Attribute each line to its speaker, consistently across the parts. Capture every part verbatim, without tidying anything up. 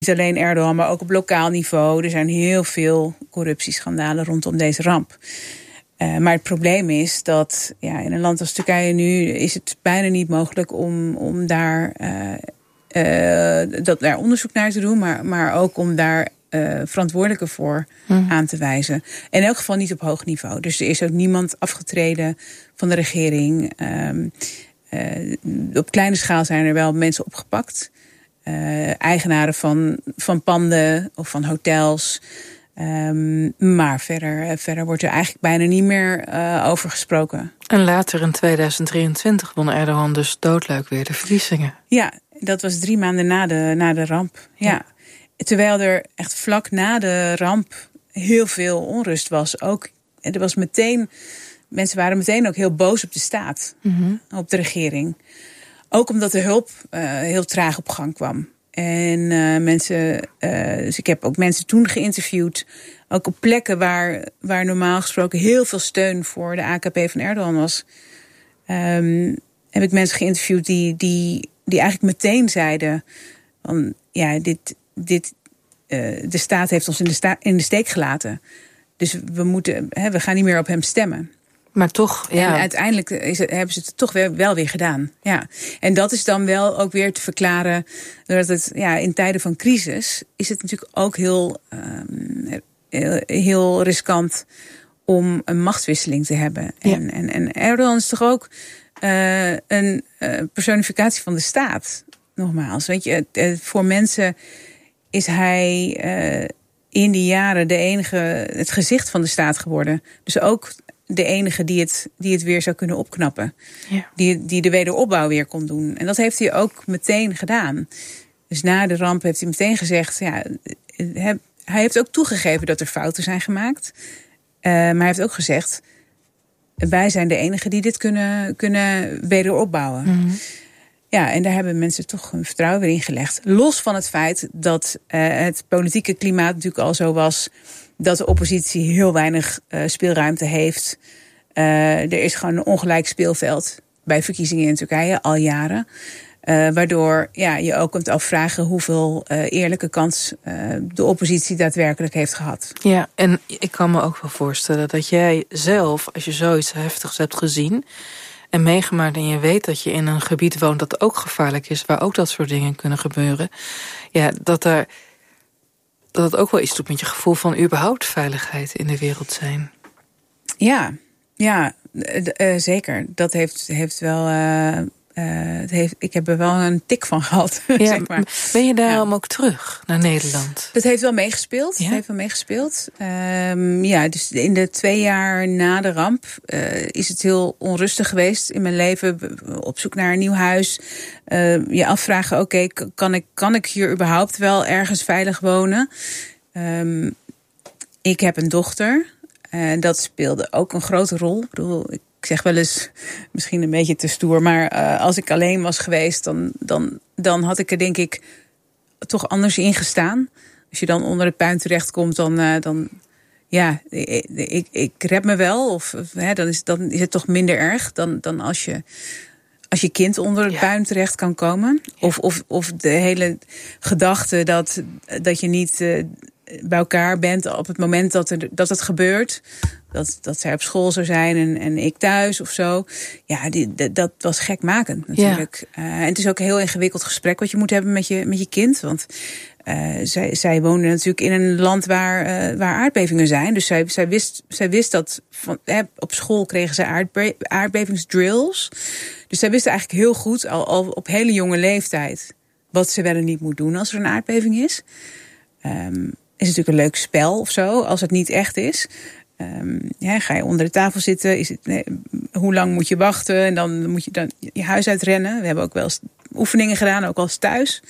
Speaker 1: Niet alleen Erdogan, maar ook op lokaal niveau. Er zijn heel veel corruptieschandalen rondom deze ramp. Uh, maar het probleem is dat ja, in een land als Turkije nu is het bijna niet mogelijk om, om daar, uh, uh, dat, daar onderzoek naar te doen. Maar, maar ook om daar uh, verantwoordelijken voor mm. aan te wijzen. In elk geval niet op hoog niveau. Dus er is ook niemand afgetreden van de regering. Um, uh, op kleine schaal zijn er wel mensen opgepakt. Uh, eigenaren van, van panden of van hotels. Um, maar verder, verder wordt er eigenlijk bijna niet meer uh, over gesproken.
Speaker 2: En later in tweeduizend drieëntwintig won Erdogan dus doodleuk weer de verkiezingen.
Speaker 1: Ja, dat was drie maanden na de, na de ramp. Ja. Ja. Terwijl er echt vlak na de ramp heel veel onrust was. Ook, er was meteen, mensen waren meteen ook heel boos op de staat. Mm-hmm. Op de regering. Ook omdat de hulp uh, heel traag op gang kwam. En uh, mensen, uh, dus ik heb ook mensen toen geïnterviewd. Ook op plekken waar, waar normaal gesproken heel veel steun voor de A K P van Erdogan was. Um, heb ik mensen geïnterviewd die, die, die eigenlijk meteen zeiden van ja, dit, dit, uh, de staat heeft ons in de, sta- in de steek gelaten. Dus we moeten, hè, we gaan niet meer op hem stemmen.
Speaker 2: Maar toch, ja.
Speaker 1: En uiteindelijk is het, hebben ze het toch weer, wel weer gedaan. Ja. En dat is dan wel ook weer te verklaren. Doordat het ja, in tijden van crisis is het natuurlijk ook heel, um, heel, heel riskant om een machtswisseling te hebben. Ja. En, en, en Erdogan is toch ook uh, een uh, personificatie van de staat. Nogmaals, weet je, uh, voor mensen is hij uh, in die jaren de enige, het gezicht van de staat geworden. Dus ook de enige die het, die het weer zou kunnen opknappen. Ja. Die, die de wederopbouw weer kon doen. En dat heeft hij ook meteen gedaan. Dus na de ramp heeft hij meteen gezegd, ja, hij heeft ook toegegeven dat er fouten zijn gemaakt. Uh, maar hij heeft ook gezegd, wij zijn de enigen die dit kunnen, kunnen wederopbouwen. Mm-hmm. Ja, en daar hebben mensen toch hun vertrouwen weer in gelegd. Los van het feit dat uh, het politieke klimaat natuurlijk al zo was dat de oppositie heel weinig uh, speelruimte heeft. Uh, er is gewoon een ongelijk speelveld bij verkiezingen in Turkije al jaren. Uh, waardoor ja, je ook kunt afvragen hoeveel uh, eerlijke kans uh, de oppositie daadwerkelijk heeft gehad.
Speaker 2: Ja, en ik kan me ook wel voorstellen dat jij zelf, als je zoiets heftigs hebt gezien en meegemaakt en je weet dat je in een gebied woont dat ook gevaarlijk is, waar ook dat soort dingen kunnen gebeuren, ja, dat er dat het ook wel iets doet met je gevoel van überhaupt veiligheid in de wereld zijn.
Speaker 1: Ja, ja, uh, zeker. Dat heeft, heeft wel. Uh, uh, het heeft, ik heb er wel een tik van gehad.
Speaker 2: Ja,
Speaker 1: zeg maar.
Speaker 2: Ben je daarom ja. ook terug naar Nederland?
Speaker 1: Dat heeft wel meegespeeld.
Speaker 2: Ja?
Speaker 1: Dat heeft wel meegespeeld. Um, ja, dus in de twee jaar na de ramp uh, is het heel onrustig geweest in mijn leven. Op zoek naar een nieuw huis. Uh, je afvragen, oké, okay, kan ik, kan ik hier überhaupt wel ergens veilig wonen? Um, ik heb een dochter. En uh, dat speelde ook een grote rol. Ik bedoel, ik zeg wel eens, misschien een beetje te stoer, maar uh, als ik alleen was geweest, dan, dan, dan had ik er denk ik toch anders in gestaan. Als je dan onder het puin terechtkomt, dan, uh, dan ja, ik, ik, ik red me wel. Of hè, dan, is, dan is het toch minder erg dan, dan als je als je kind onder het ja. puin terecht kan komen. Ja. Of, of, of de hele gedachte dat, dat je niet uh, bij elkaar bent op het moment dat, er, dat het gebeurt. Dat, dat zij op school zou zijn en, en ik thuis of zo. Ja, die, dat, dat was gekmakend natuurlijk. Ja. Uh, en het is ook een heel ingewikkeld gesprek wat je moet hebben met je, met je kind. Want uh, zij, zij woonde natuurlijk in een land waar, uh, waar aardbevingen zijn. Dus zij, zij, wist, zij wist dat van, eh, op school kregen ze aardbe- aardbevingsdrills. Dus zij wist eigenlijk heel goed, al, al op hele jonge leeftijd, wat ze wel en niet moet doen als er een aardbeving is. Um, is natuurlijk een leuk spel of zo, als het niet echt is. Um, ja, ga je onder de tafel zitten, is het, nee, hoe lang moet je wachten? En dan moet je dan je huis uitrennen. We hebben ook wel eens oefeningen gedaan, ook als thuis.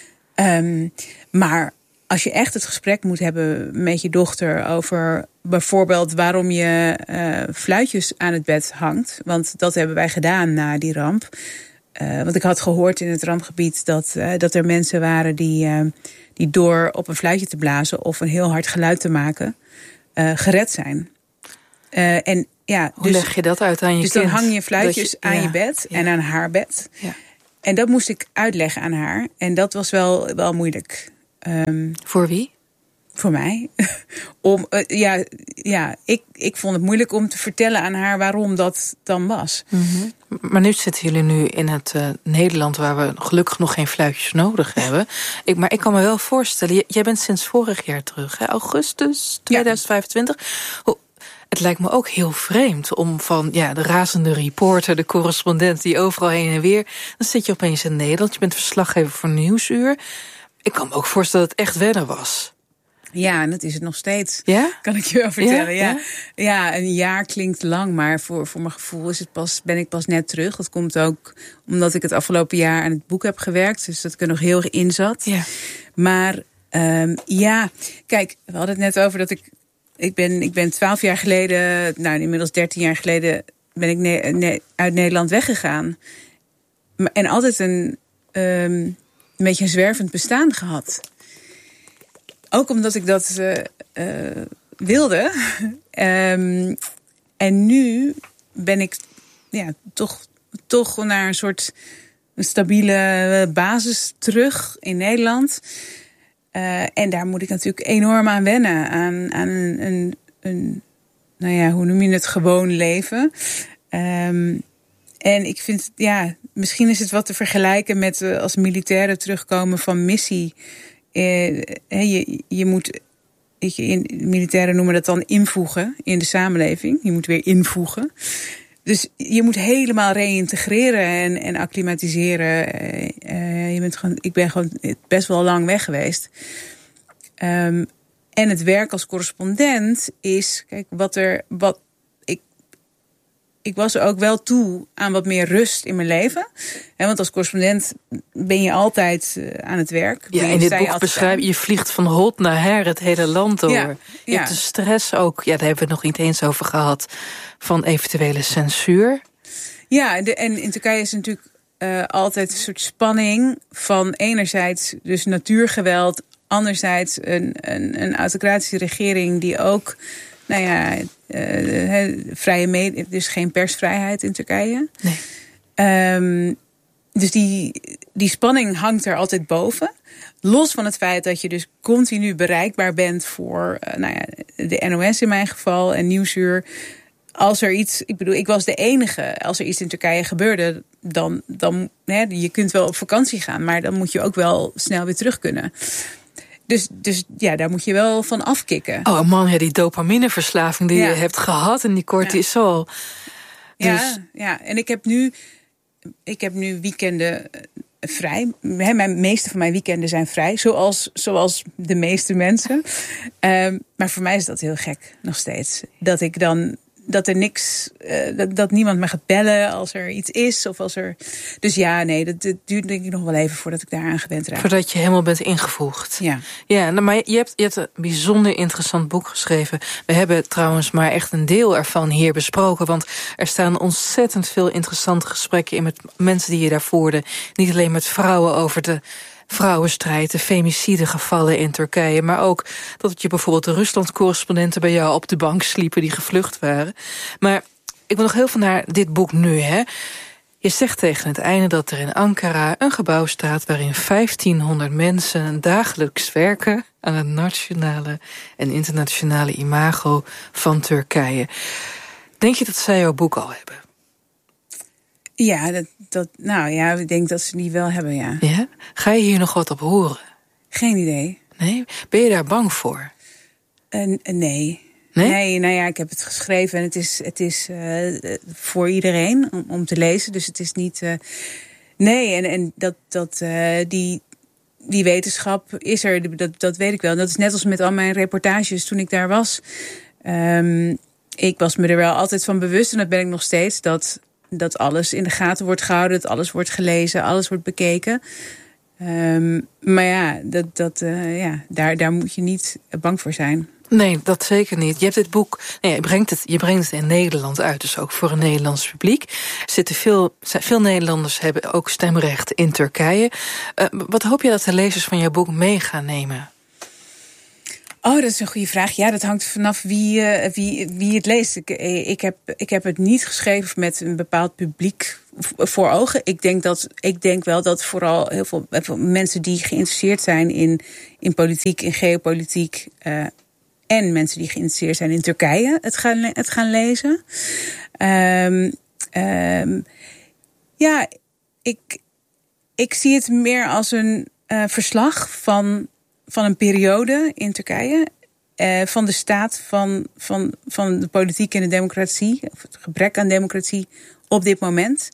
Speaker 1: Um, maar als je echt het gesprek moet hebben met je dochter over bijvoorbeeld waarom je uh, fluitjes aan het bed hangt. Want dat hebben wij gedaan na die ramp. Uh, want ik had gehoord in het rampgebied dat, uh, dat er mensen waren die, uh, die door op een fluitje te blazen of een heel hard geluid te maken Uh, gered zijn. Uh, en ja,
Speaker 2: Hoe
Speaker 1: dus,
Speaker 2: leg je dat uit aan je
Speaker 1: dus
Speaker 2: kind?
Speaker 1: Dus dan hang je fluitjes
Speaker 2: je,
Speaker 1: aan
Speaker 2: ja,
Speaker 1: je bed
Speaker 2: ja.
Speaker 1: en aan haar bed.
Speaker 2: Ja.
Speaker 1: En dat moest ik uitleggen aan haar. En dat was wel, wel moeilijk. Um,
Speaker 2: Voor wie?
Speaker 1: Voor mij. om, uh, ja, ja ik, ik vond het moeilijk om te vertellen aan haar waarom dat dan was.
Speaker 2: Mm-hmm. Maar nu zitten jullie nu in het uh, Nederland waar we gelukkig nog geen fluitjes nodig hebben. Ik, maar ik kan me wel voorstellen, j- jij bent sinds vorig jaar terug, hè? Augustus tweeduizend vijfentwintig. Ja. Hoe, het lijkt me ook heel vreemd om van ja, de razende reporter, de correspondent die overal heen en weer. Dan zit je opeens in Nederland, je bent verslaggever voor Nieuwsuur. Ik kan me ook voorstellen dat het echt wennen was.
Speaker 1: Ja, en dat is het nog steeds.
Speaker 2: Ja?
Speaker 1: Kan ik je wel vertellen. Ja,
Speaker 2: ja?
Speaker 1: ja. ja een jaar klinkt lang, maar voor, voor mijn gevoel is het pas, ben ik pas net terug. Dat komt ook omdat ik het afgelopen jaar aan het boek heb gewerkt. Dus dat ik er nog heel erg in zat.
Speaker 2: Ja.
Speaker 1: Maar um, ja, kijk, we hadden het net over dat ik... Ik ben, ik ben twaalf jaar geleden, nou inmiddels dertien jaar geleden... ben ik ne- ne- uit Nederland weggegaan. En altijd een, um, een beetje een zwervend bestaan gehad. Ook omdat ik dat uh, uh, wilde. um, en nu ben ik ja, toch, toch naar een soort een stabiele basis terug in Nederland. Uh, en daar moet ik natuurlijk enorm aan wennen. Aan, aan een, een, een, nou ja, hoe noem je het, gewoon leven. Um, en ik vind, ja, misschien is het wat te vergelijken met uh, als militairen terugkomen van missie. Uh, je, je moet, je, in, militairen noemen dat dan invoegen in de samenleving. Je moet weer invoegen. Dus je moet helemaal reïntegreren en, en acclimatiseren. Uh, uh, je bent gewoon, ik ben gewoon best wel lang weg geweest. Um, en het werk als correspondent is, kijk, wat er, wat ik, ik was ook wel toe aan wat meer rust in mijn leven. He, want als correspondent ben je altijd uh, aan het werk.
Speaker 2: Ja, in dit boek beschrijf je, je vliegt van hot naar her het hele land door. Ja, je ja. hebt de stress ook, ja, daar hebben we het nog niet eens over gehad, van eventuele censuur.
Speaker 1: Ja, de, en in Turkije is natuurlijk uh, altijd een soort spanning van enerzijds dus natuurgeweld, anderzijds een, een, een autocratische regering die ook, nou ja, uh, vrije media, dus geen persvrijheid in Turkije.
Speaker 2: Nee.
Speaker 1: Um, dus die, die spanning hangt er altijd boven. Los van het feit dat je dus continu bereikbaar bent voor uh, nou ja, de N O S in mijn geval en Nieuwsuur. Als er iets, ik bedoel, ik was de enige. Als er iets in Turkije gebeurde, dan, dan hè, je kunt wel op vakantie gaan, maar dan moet je ook wel snel weer terug kunnen. Dus, dus ja, daar moet je wel van afkicken.
Speaker 2: Oh man, ja, die dopamineverslaving die ja. je hebt gehad en die cortisol.
Speaker 1: Ja. Dus... Ja, ja, en ik heb nu, ik heb nu weekenden vrij. He, mijn meeste van mijn weekenden zijn vrij, zoals, zoals de meeste mensen. Um, maar voor mij is dat heel gek, nog steeds. Dat ik dan... Dat er niks, uh, dat, dat niemand me gaat bellen als er iets is. Of als er. Dus ja, nee, dat, dat duurt denk ik nog wel even voordat ik daaraan gewend raak.
Speaker 2: Voordat je helemaal bent ingevoegd.
Speaker 1: Ja.
Speaker 2: Ja, nou, maar je hebt, je hebt een bijzonder interessant boek geschreven. We hebben trouwens maar echt een deel ervan hier besproken. Want er staan ontzettend veel interessante gesprekken in met mensen die je daar voerde. Niet alleen met vrouwen over de vrouwenstrijd, de femicidegevallen in Turkije, maar ook dat je bijvoorbeeld de Rusland-correspondenten bij jou op de bank sliepen die gevlucht waren. Maar ik wil nog heel veel naar dit boek nu, hè. Je zegt tegen het einde dat er in Ankara een gebouw staat waarin vijftienhonderd mensen dagelijks werken aan het nationale en internationale imago van Turkije. Denk je dat zij jouw boek al hebben?
Speaker 1: Ja, dat, dat, nou ja, ik denk dat ze die wel hebben, ja.
Speaker 2: Ja? Ga je hier nog wat op horen?
Speaker 1: Geen idee.
Speaker 2: Nee? Ben je daar bang voor?
Speaker 1: Uh, nee.
Speaker 2: Nee?
Speaker 1: Nee, nou ja, ik heb het geschreven en het is, het is uh, voor iedereen om, om te lezen. Dus het is niet... Uh, nee, en, en dat, dat uh, die, die wetenschap is er, dat, dat weet ik wel. Dat is net als met al mijn reportages toen ik daar was. Um, ik was me er wel altijd van bewust, en dat ben ik nog steeds, dat... dat alles in de gaten wordt gehouden, dat alles wordt gelezen, alles wordt bekeken. Um, maar ja, dat, dat, uh, ja daar, daar moet je niet bang voor zijn.
Speaker 2: Nee, dat zeker niet. Je hebt dit boek, nee, je, brengt het, je brengt het in Nederland uit, dus ook voor een Nederlands publiek. Er zitten veel, veel Nederlanders hebben ook stemrecht in Turkije. Uh, wat hoop je dat de lezers van jouw boek mee gaan nemen?
Speaker 1: Oh, dat is een goede vraag. Ja, dat hangt vanaf wie, uh, wie, wie het leest. Ik, ik, heb, ik heb het niet geschreven met een bepaald publiek voor ogen. Ik denk, dat, ik denk wel dat vooral heel veel, heel veel mensen die geïnteresseerd zijn in, in politiek, in geopolitiek, uh, en mensen die geïnteresseerd zijn in Turkije het gaan, het gaan lezen. Um, um, ja, ik, ik zie het meer als een uh, verslag van... van een periode in Turkije, eh, van de staat van, van, van de politiek en de democratie, of het gebrek aan democratie op dit moment.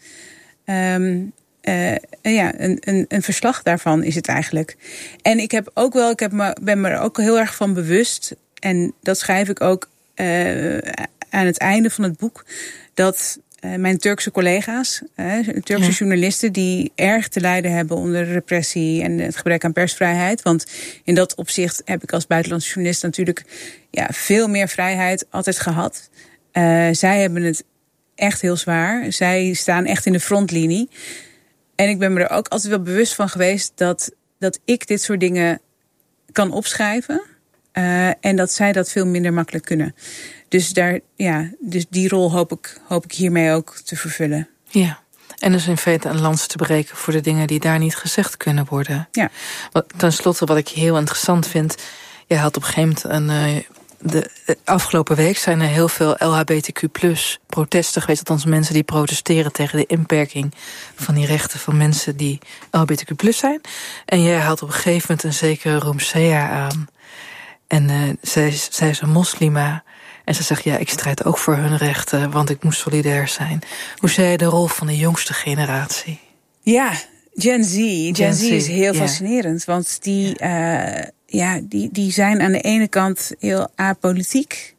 Speaker 1: Um, uh, ja, een, een, een verslag daarvan is het eigenlijk. En ik heb ook wel, ik heb me, ben me er ook heel erg van bewust, en dat schrijf ik ook uh, aan het einde van het boek, dat Uh, mijn Turkse collega's, uh, Turkse ja. journalisten, die erg te lijden hebben onder repressie en het gebrek aan persvrijheid. Want in dat opzicht heb ik als buitenlandse journalist natuurlijk ja, veel meer vrijheid altijd gehad. Uh, zij hebben het echt heel zwaar. Zij staan echt in de frontlinie. En ik ben me er ook altijd wel bewust van geweest dat, dat ik dit soort dingen kan opschrijven. Uh, en dat zij dat veel minder makkelijk kunnen. Dus, daar, ja, dus die rol hoop ik, hoop ik hiermee ook te vervullen.
Speaker 2: Ja, en dus in feite een lans te breken voor de dingen die daar niet gezegd kunnen worden.
Speaker 1: Ja.
Speaker 2: Ten slotte, wat ik heel interessant vind, je had op een gegeven moment een... Uh, de, de afgelopen week zijn er heel veel L H B T Q plus protesten geweest. Althans mensen die protesteren tegen de inperking van die rechten van mensen die L H B T Q plus zijn. En jij had op een gegeven moment een zekere Roemsea aan. En uh, zij, zij is een moslima. En ze zegt, ja, ik strijd ook voor hun rechten, want ik moet solidair zijn. Hoe zie je de rol van de jongste generatie?
Speaker 1: Ja, Gen Z. Gen, Gen Z, Z is heel
Speaker 2: ja. fascinerend.
Speaker 1: Want die, ja. Uh, ja, die, die zijn aan de ene kant heel apolitiek.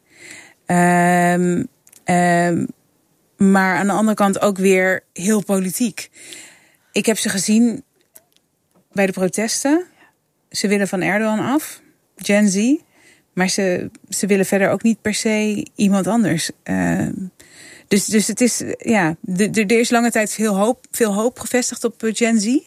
Speaker 1: Um, um, maar aan de andere kant ook weer heel politiek. Ik heb ze gezien bij de protesten. Ze willen van Erdogan af. Gen Z. Maar ze, ze willen verder ook niet per se iemand anders. Uh, dus, dus het is, ja, de, de, er is lange tijd veel hoop, veel hoop gevestigd op Gen Z.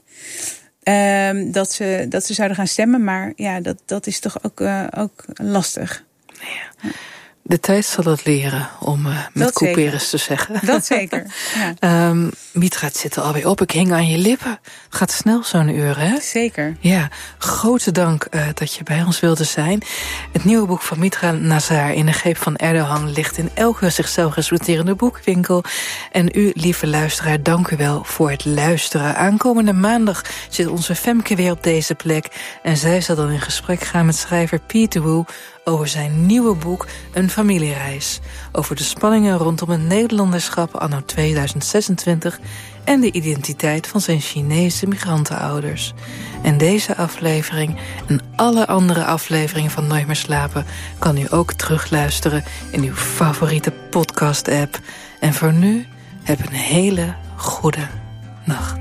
Speaker 1: Uh, dat, ze, dat ze zouden gaan stemmen. Maar ja, dat, dat is toch ook, uh, ook lastig.
Speaker 2: Ja. De tijd zal het leren, om uh, met Couperus te zeggen.
Speaker 1: Dat zeker, ja.
Speaker 2: um, Mitra, het zit er alweer op. Ik hing aan je lippen. Het gaat snel zo'n uur, hè?
Speaker 1: Zeker.
Speaker 2: Ja, grote dank uh, dat je bij ons wilde zijn. Het nieuwe boek van Mitra Nazar, In de greep van Erdogan, ligt in elke zichzelf respecterende boekwinkel. En u, lieve luisteraar, dank u wel voor het luisteren. Aankomende maandag zit onze Femke weer op deze plek. En zij zal dan in gesprek gaan met schrijver Pieter Wu over zijn nieuwe boek Een familiereis. Over de spanningen rondom het Nederlanderschap anno tweeduizend zesentwintig... en de identiteit van zijn Chinese migrantenouders. En deze aflevering en alle andere afleveringen van Nooit meer slapen kan u ook terugluisteren in uw favoriete podcast-app. En voor nu, heb een hele goede nacht.